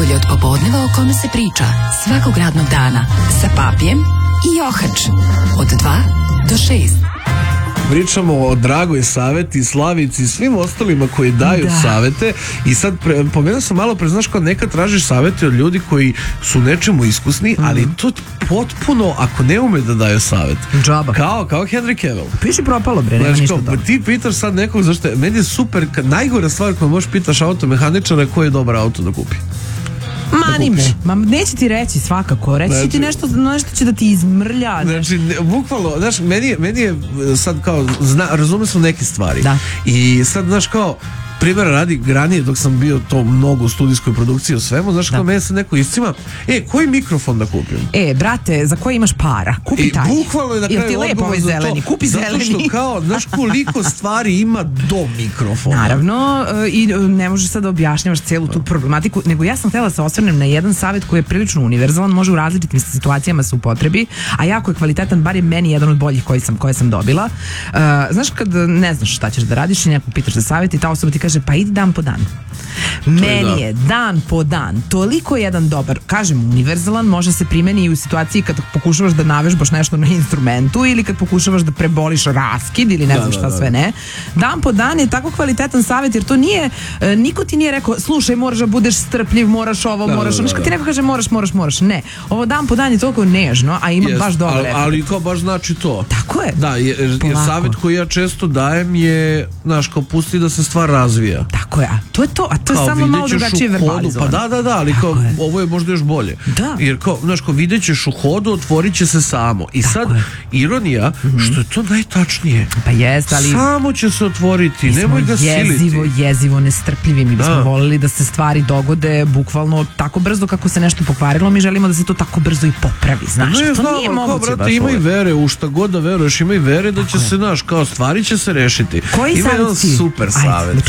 Najbolje od popodneva o kome se priča svakog radnog dana sa Papijem i Johač od 2 do 6. Pričamo o Dragoj Saveti, Slavici i svim ostalima koji daju savete. I sad pomenuo sam malo pre, znaš, kao nekad tražiš savete od ljudi koji su nečemu iskusni, ali to potpuno, ako ne ume da daju savet, džaba. Kao Henry Cavill. Piši propalo, bre, nema ništa toga. Ti pitaš sad nekog, zašto meni je super, najgora stvar koju možeš pitaš automehaničara koji je dobar auto da kupi. Mani me, neće ti reći svakako, reći će ti nešto će da ti izmrlja. Znači, bukvalno, znaš, meni je sad kao, razume su neke stvari. Da. I sad, znaš, kao, primjer radi ranije dok sam bio to mnogo u studijskoj produkciji o svemu, znaš, kao meni se neko iscima, koji mikrofon da kupim? Brate, za koji imaš para? Kupi taj. Bukvalno je na kraju odgovor za zeleni? to. Kupi zato zeleni. Zato što kao, znaš koliko stvari ima do mikrofona. Naravno, i ne možeš sad da objašnjavaš celu tu problematiku, nego ja sam htjela se osvrnem na jedan savjet koji je prilično univerzalan, može u različitim situacijama se upotrebi, a jako je kvalitetan, bar je meni jedan od boljih koje sam dobila. Znaš, kad ne znaš šta ćeš da radiš i nekog pitaš za savjet i ta osoba ti kaže, pa idi dan po dan. Meni je dan po dan toliko jedan dobar, kažem univerzalan, može se primeni i u situaciji kad pokušavaš da navežbaš nešto na instrumentu ili kad pokušavaš da preboliš raskid ili ne znam šta sve ne. Dan po dan je tako kvalitetan savjet, jer to nije, niko ti nije rekao, slušaj, moraš da budeš strpljiv, moraš ovo, moraš, znaš kad ti neko kaže moraš, ne. Ovo dan po dan je toliko nežno, a ima baš dobar efekt. Ali kao baš znači to. Tako je. Da, jer savjet koji ja često dajem je, znaš, kao pusti da se stvar razvija. Tako je, to je to, a to je samo malo drugačije verbalizovano. Pa da, ali kao, ovo je možda još bolje. Da. Jer kao, znaš, kao vidjet ćeš u hodu, otvorit će se samo. I sad, ironija, što je to najtačnije. Pa jest, ali... Samo će se otvoriti, nemoj ga siliti. Jezivo nestrpljivi, mi bismo volili da se stvari dogode bukvalno tako brzo kako se nešto pokvarilo, mi želimo da se to tako brzo i popravi, znaš, to nije moguće baš. Ima i vere, u šta god da veruješ, ima i vere da će se, znaš, kao stvari će se rešiti. Koji ima jedan super savjet.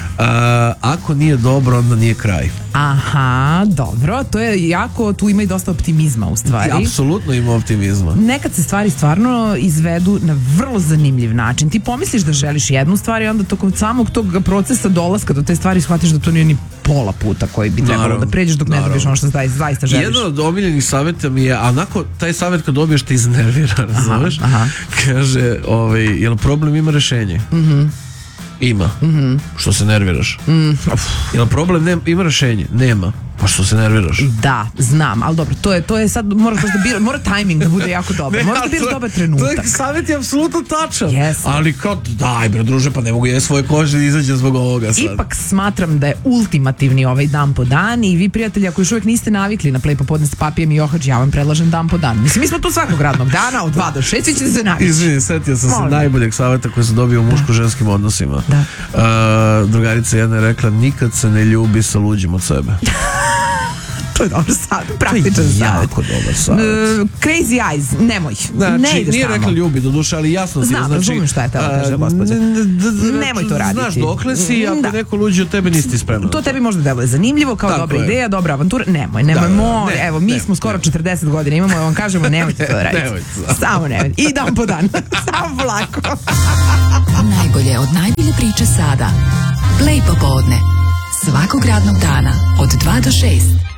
Ako nije dobro, onda nije kraj. Aha, dobro, to je jako, tu ima i dosta optimizma u stvari. Apsolutno ima optimizma. Nekad se stvari stvarno izvedu na vrlo zanimljiv način. Ti pomisliš da želiš jednu stvar i onda tokom samog tog procesa dolaska do te stvari shvatiš da to nije ni pola puta koji bi trebalo da pređeš dok ne dobiješ ono što zaista želiš. Jedan od omiljenih savjeta mi je, a onako taj savjet kad dobiješ te iznervira, razumeš? Kaže, jel problem ima rešenje? Ima. Što se nerviraš? Jel problem ima rešenje? Nema. Pa što se nerviraš? Da, znam, ali dobro, to je sad, mora tajming da bude jako dobar. Mora da biraš dobar trenutak. To je savjet je apsolutno tačan. Yes. Ali kao, daj bre druže, pa ne mogu ja svoje kože da izađem zbog ovoga sad. Ipak smatram da je ultimativni ovaj dan po dan i vi, prijatelji, ako još uvijek niste navikli na Play popodne s Papijem i Johač, ja vam predlažem dan po dan. Mislim, mi smo tu svakog radnog dana od 2 do 6, vi ćete se navići. Izvini, setio sam se najboljeg savjeta koji sam dobio u muško-ženskim odnosima. Drugarica jedna je rekla, nikad se ne ljubi sa luđim od sebe. To je dobar savjet, praktičan savjet. Jako dobar savjet. Crazy eyes, nemoj. Znači, ne ideš nije tamo. rekla ljubi, do duše, ali jasno ti je. Znam, razumijem šta je tela kaže gospođa. Nemoj to raditi. Znaš dokle si, ako neko luđi od tebe nisi spremno. To tebi možda deluje zanimljivo, kao dobra ideja, dobra avantura. Nemoj, evo, mi smo skoro 40 godina, imamo, vam kažemo, nemojte to raditi. Samo nemojte. I dan po dan. Samo polako. Najbolje od najbolje priče sada. Play popodne. Svakog radnog dana od 2 do 6.